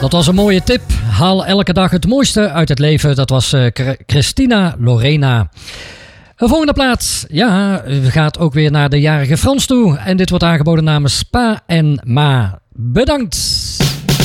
Dat was een mooie tip. Haal elke dag het mooiste uit het leven. Dat was Christina Lorena. De volgende plaats, ja, gaat ook weer naar de jarige Frans toe. En dit wordt aangeboden namens Pa en Ma. Bedankt.